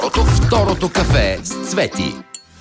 Второто кафе с Цвети.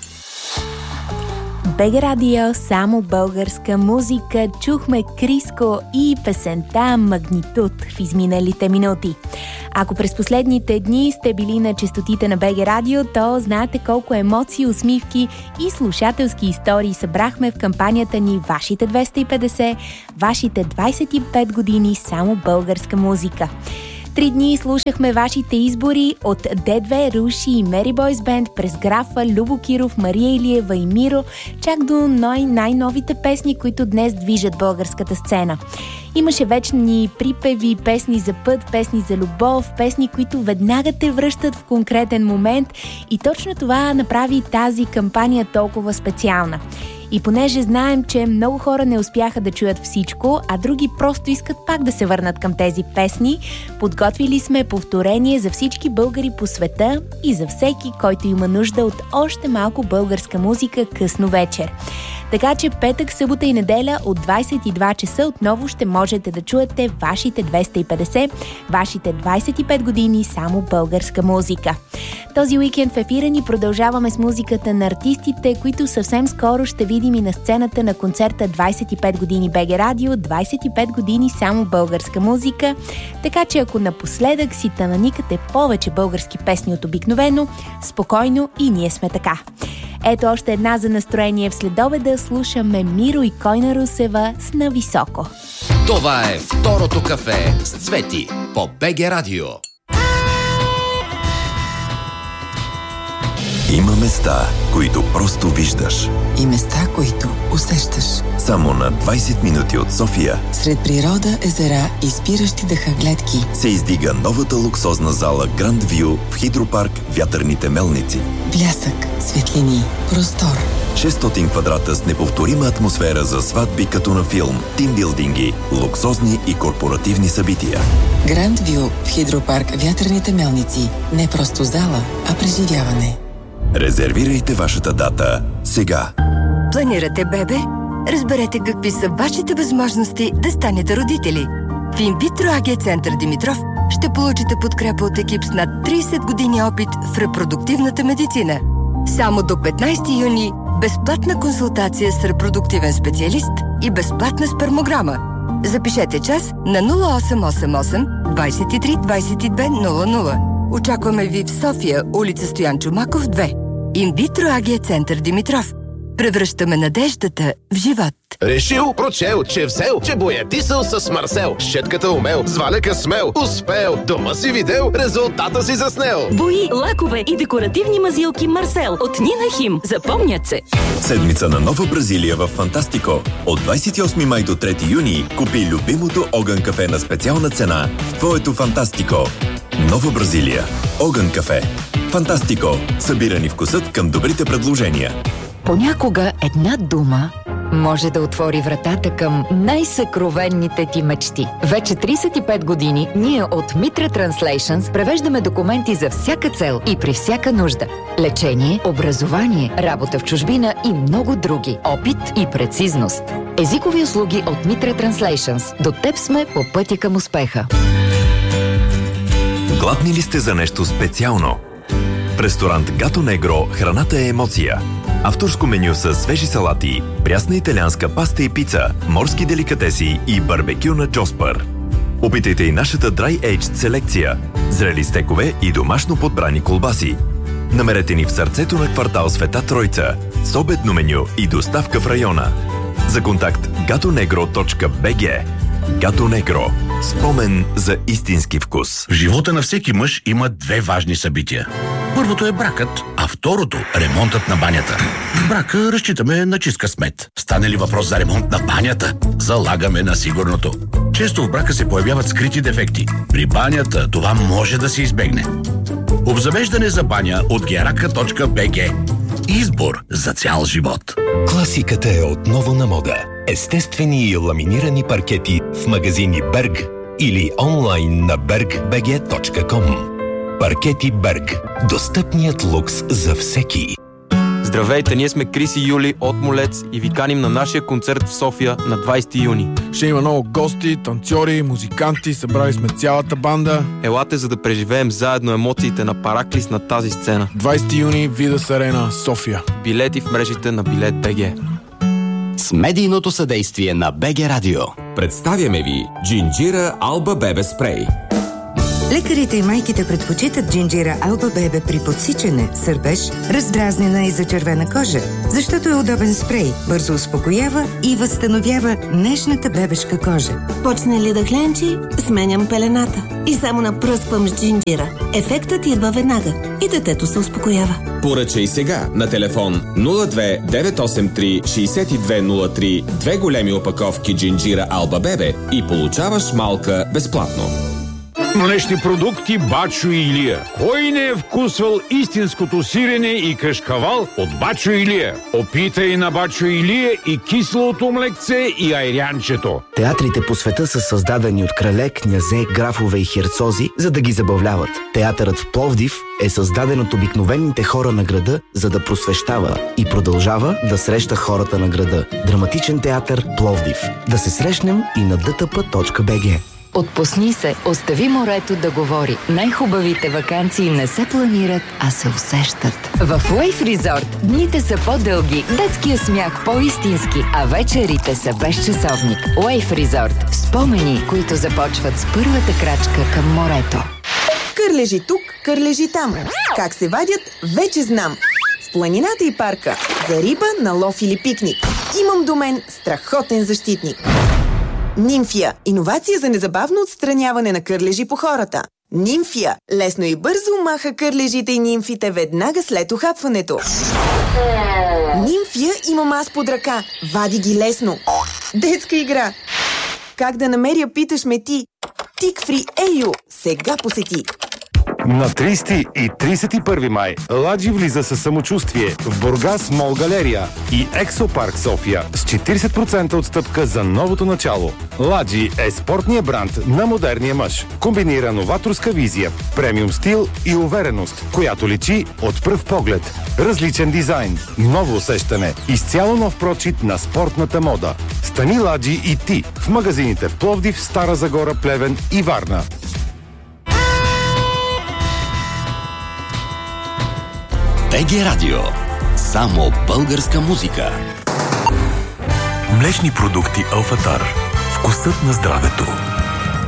БГ Радио, само българска музика. Чухме Криско и песента Магнитуд в изминалите минути. Ако през последните дни сте били на честотите на БГ Радио, то знаете колко емоции, усмивки и слушателски истории събрахме в кампанията ни Вашите 250, вашите 25 години само българска музика. 3 дни слушахме вашите избори от Д2, Руши и Мери Бойс Бенд през Графа, Любо Киров, Мария Илиева и Миро, чак до най-новите песни, които днес движат българската сцена. Имаше вечни припеви, песни за път, песни за любов, песни, които веднага те връщат в конкретен момент и точно това направи тази кампания толкова специална. И понеже знаем, че много хора не успяха да чуят всичко, а други просто искат пак да се върнат към тези песни, подготвили сме повторение за всички българи по света и за всеки, който има нужда от още малко българска музика късно вечер. Така че петък, събота и неделя от 22 часа отново ще можете да чуете вашите 250, вашите 25 години само българска музика. Този уикенд в ефира ни продължаваме с музиката на артистите, които съвсем скоро ще видим и на сцената на концерта 25 години БГ Радио, 25 години само българска музика. Така че ако напоследък си наникате повече български песни от обикновено, спокойно и ние сме така. Ето още една за настроение в следобеда. Слушаме Миро и Койна Русева с Нависоко. Това е второто кафе с Цвети по БГ Радио. Има места, които просто виждаш. И места, които усещаш. Само на 20 минути от София, сред природа, езера и спиращи дъха гледки, се издига новата луксозна зала Grand View в Хидропарк Вятърните Мелници. Блясък, светлини, простор. 600 квадрата с неповторима атмосфера за сватби като на филм, тимбилдинги, луксозни и корпоративни събития. Grand View в Хидропарк Вятърните Мелници. Не просто зала, а преживяване. Резервирайте вашата дата сега. Планирате бебе? Разберете какви са вашите възможности да станете родители. В Инвитро АГ Център Димитров ще получите подкрепа от екип с над 30 години опит в репродуктивната медицина. Само до 15 юни безплатна консултация с репродуктивен специалист и безплатна спермограма. Запишете час на 0888 23 22 00. Очакваме ви в София, улица Стоян Чомаков, 2. Инвитро АГ Център Димитров. Превръщаме надеждата в живот. Решил, прочел, че взел, че боядисал с Марсел. Щетката умел, зваляка смел, успел. Дома си видел, резултата си заснел. Бои, лакове и декоративни мазилки Марсел от Нина Хим. Запомнят се. Седмица на Нова Бразилия в Фантастико. От 28 май до 3 юни купи любимото Огън кафе на специална цена в твоето Фантастико. Нова Бразилия. Огън кафе. Фантастико. Събирани вкусът към добрите предложения. Понякога една дума може да отвори вратата към най-съкровенните ти мечти. Вече 35 години ние от Mitra Translations превеждаме документи за всяка цел и при всяка нужда. Лечение, образование, работа в чужбина и много други. Опит и прецизност. Езикови услуги от Mitra Translations. До теб сме по пътя към успеха. Гладни ли сте за нещо специално? В ресторант Гато Негро храната е емоция. Авторско меню с свежи салати, прясна италианска паста и пица, морски деликатеси и барбекю на Джоспър. Опитайте и нашата Dry Aged селекция, зрели стекове и домашно подбрани колбаси. Намерете ни в сърцето на квартал Света Тройца, с обедно меню и доставка в района. За контакт gatonegro.bg. Гато Негро. Спомен за истински вкус. В живота на всеки мъж има две важни събития. Първото е бракът, а второто – ремонтът на банята. В брака разчитаме на чист късмет. Стане ли въпрос за ремонт на банята, залагаме на сигурното. Често в брака се появяват скрити дефекти. При банята това може да се избегне. Обзавеждане за баня от geraka.bg. Избор за цял живот. Класиката е отново на мода. Естествени и ламинирани паркети в магазини Берг или онлайн на bergbg.com. Паркети Берг. Достъпният лукс за всеки. Здравейте, ние сме Крис и Юли от Молец и ви каним на нашия концерт в София на 20 юни. Ще има много гости, танцори, музиканти, събрали сме цялата банда. Елате, за да преживеем заедно емоциите на Параклис на тази сцена. 20 юни, Видас Арена, София. Билети в мрежите на Билет.бг. С медийното съдействие на БГ Радио представяме ви Джинджира Алба Бебе Спрей. Лекарите и майките предпочитат Джинджира Алба Бебе при подсичане, сърбеж, раздразнена и зачервена кожа, защото е удобен спрей, бързо успокоява и възстановява нежната бебешка кожа. Почне ли да хленчи, сменям пелената и само напръсквам с Джинджира. Ефектът идва веднага и детето се успокоява. Поръчай сега на телефон 02 983 6203 2 големи опаковки Джинджира Алба Бебе и получаваш малка безплатно. Млечни продукти Бачо и Илия. Кой не е вкусвал истинското сирене и кашкавал от Бачо и Илия? Опитай на Бачо и Илия и киселото млекце и айрянчето. Театрите по света са създадени от крале, князе, графове и херцози, за да ги забавляват. Театърът в Пловдив е създаден от обикновените хора на града, за да просвещава и продължава да среща хората на града. Драматичен театър Пловдив. Да се срещнем и на dtp.bg. Отпусни се, остави морето да говори. Най-хубавите ваканции не се планират, а се усещат. В Wave Resort дните са по-дълги, детския смях по-истински, а вечерите са без часовник. Wave Resort. Спомени, които започват с първата крачка към морето. Кърлежи тук, кърлежи там. Как се вадят, вече знам. В планината и парка. За риба, на лов или пикник. Имам до мен страхотен защитник. Нимфия – иновация за незабавно отстраняване на кърлежи по хората. Нимфия – лесно и бързо маха кърлежите и нимфите веднага след ухапването. Нимфия имам аз под ръка. Вади ги лесно. Детска игра. Как да намеря, питаш ме ти. Тик-фри Ейо сега посети. На 30 и 31 май Ладжи влиза със самочувствие в Бургас Мол Галерия и Ексопарк София с 40% отстъпка за новото начало. Ладжи е спортният бранд на модерния мъж. Комбинира новаторска визия, премиум стил и увереност, която личи от пръв поглед. Различен дизайн, ново усещане, изцяло нов прочит на спортната мода. Стани Ладжи и ти в магазините в Пловдив, Стара Загора, Плевен и Варна. БГ Радио. Само българска музика. Млечни продукти Алфатар. Вкусът на здравето.